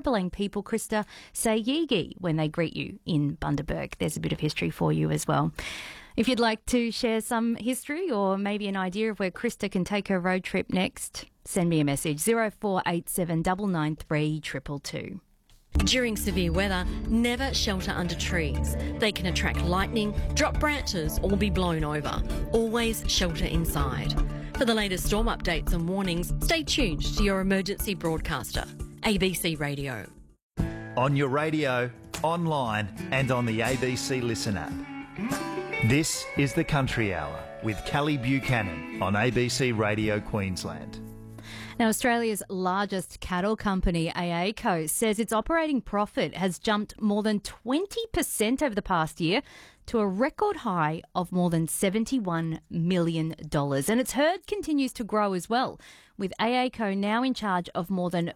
Warrabalang people, Krista, say Yeegi when they greet you in Bundaberg. There's a bit of history for you as well. If you'd like to share some history or maybe an idea of where Krista can take her road trip next, send me a message, 0487 993 222. During severe weather, never shelter under trees. They can attract lightning, drop branches or be blown over. Always shelter inside. For the latest storm updates and warnings, stay tuned to your emergency broadcaster, ABC Radio. On your radio, online and on the ABC Listen app. This is the Country Hour with Callie Buchanan on ABC Radio Queensland. Now, Australia's largest cattle company, AACo, says its operating profit has jumped more than 20% over the past year to a record high of more than $71 million. And its herd continues to grow as well, with AACo now in charge of more than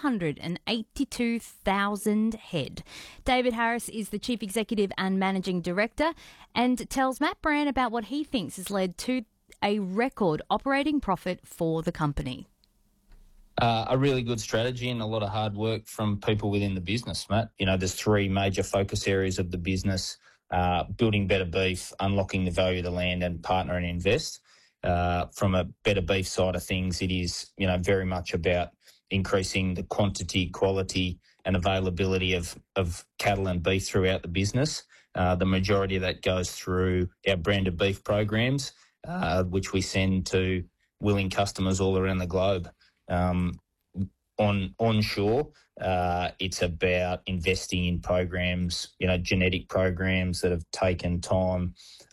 482,000 head. David Harris is the Chief Executive and Managing Director and tells Matt Brand about what he thinks has led to a record operating profit for the company. A really good strategy and a lot of hard work from people within the business, Matt. You know, there's three major focus areas of the business: building better beef, unlocking the value of the land, and partner and invest. From a better beef side of things, it is, you know, very much about increasing the quantity, quality and availability of cattle and beef throughout the business. The majority of that goes through our branded beef programs, which we send to willing customers all around the globe. Onshore, it's about investing in programs, you know, genetic programs that have taken time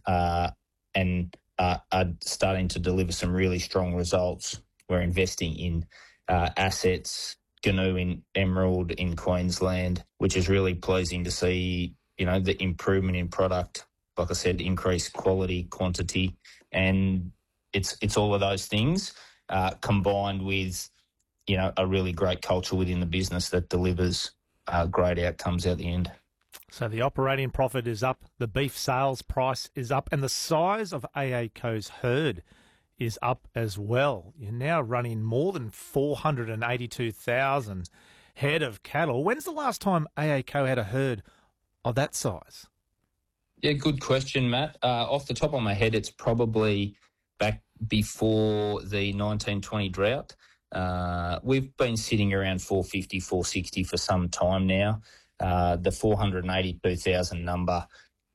and are starting to deliver some really strong results. We're investing in assets, Gnu in Emerald in Queensland, which is really pleasing to see, you know, the improvement in product. Like I said, increased quality, quantity, and it's all of those things combined with, you know, a really great culture within the business that delivers great outcomes at the end. So the operating profit is up, the beef sales price is up, and the size of AACo's herd is up as well. You're now running more than 482,000 head of cattle. When's the last time AACo had a herd of that size? Yeah, good question, Matt. Off the top of my head, it's probably back before the 1920 drought. We've been sitting around 450, 460 for some time now. The 482,000 number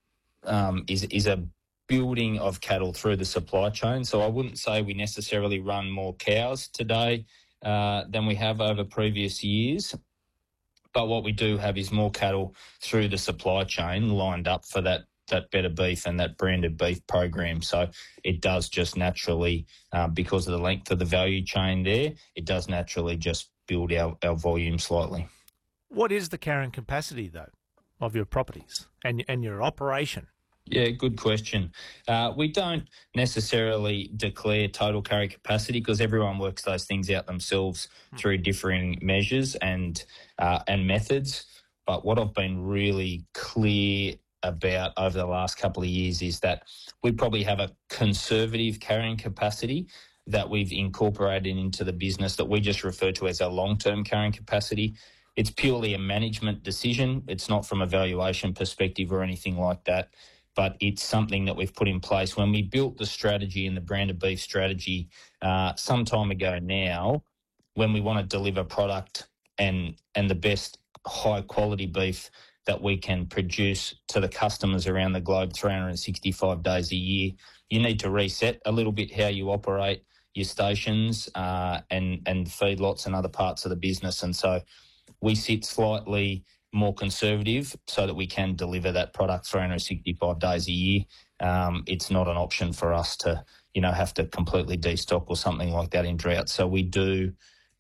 is a building of cattle through the supply chain. So I wouldn't say we necessarily run more cows today than we have over previous years. But what we do have is more cattle through the supply chain lined up for that better beef and that branded beef program. So it does just naturally, because of the length of the value chain there, it does naturally just build our volume slightly. What is the carrying capacity, though, of your properties and your operation? Yeah, good question. We don't necessarily declare total carry capacity because everyone works those things out themselves through differing measures and methods. But what I've been really clear about over the last couple of years is that we probably have a conservative carrying capacity that we've incorporated into the business that we just refer to as our long-term carrying capacity. It's purely a management decision. It's not from a valuation perspective or anything like that, but it's something that we've put in place. When we built the strategy and the branded beef strategy some time ago now, when we want to deliver product and the best high-quality beef that we can produce to the customers around the globe 365 days a year, you need to reset a little bit how you operate your stations and feedlots and other parts of the business. And so we sit slightly more conservative so that we can deliver that product 365 days a year. It's not an option for us to, you know, have to completely destock or something like that in drought. So we do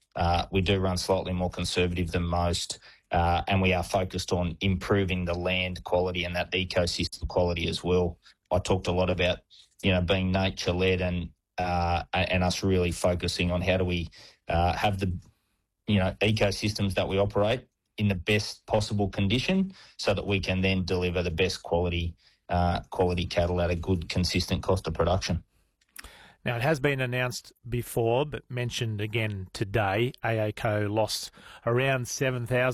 run slightly more conservative than most. And we are focused on improving the land quality and that ecosystem quality as well. I talked a lot about, you know, being nature-led and us really focusing on how do we have the, you know, ecosystems that we operate in the best possible condition so that we can then deliver the best quality cattle at a good, consistent cost of production. Now, it has been announced before, but mentioned again today, AACo lost around 7,000